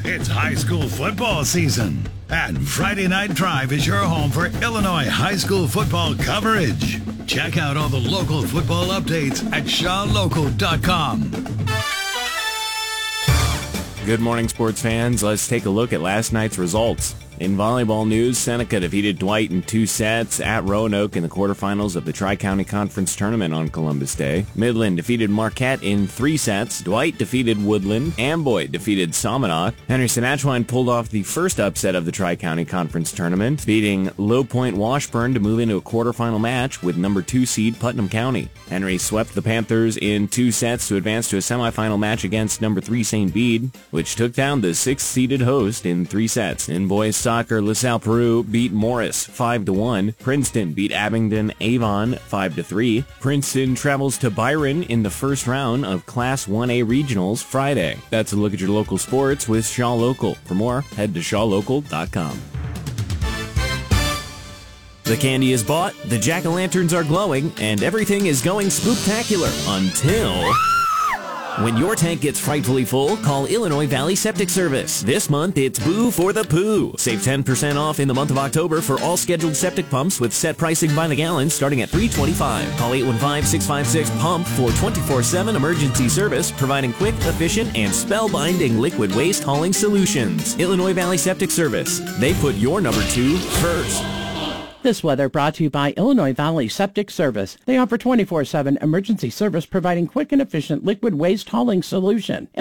It's high school football season, and Friday Night Drive is your home for Illinois high school football coverage. Check out all the local football updates at shawlocal.com. Good morning, sports fans. Let's take a look at last night's results. In volleyball news, Seneca defeated Dwight in 2 sets at Roanoke in the quarterfinals of the Tri-County Conference Tournament on Columbus Day. Midland defeated Marquette in 3 sets. Dwight defeated Woodland. Amboy defeated Somonauk. Henry Senachwine pulled off the first upset of the Tri-County Conference Tournament, beating Low Point Washburn to move into a quarterfinal match with number 2 seed Putnam County. Henry swept the Panthers in 2 sets to advance to a semifinal match against number 3 St. Bede, which took down the 6th-seeded host in 3 sets. In boys soccer, LaSalle Peru beat Morris 5-1. Princeton beat Abingdon Avon 5-3. Princeton travels to Byron in the first round of Class 1A Regionals Friday. That's a look at your local sports with Shaw Local. For more, head to shawlocal.com. The candy is bought, the jack-o'-lanterns are glowing, and everything is going spooktacular until... When your tank gets frightfully full, call Illinois Valley Septic Service. This month, it's Boo for the Poo. Save 10% off in the month of October for all scheduled septic pumps with set pricing by the gallon starting at $3.25. Call 815-656-PUMP for 24/7 emergency service, providing quick, efficient, and spellbinding liquid waste hauling solutions. Illinois Valley Septic Service. They put your number 2 first. This weather brought to you by Illinois Valley Septic Service. They offer 24/7 emergency service providing quick and efficient liquid waste hauling solution.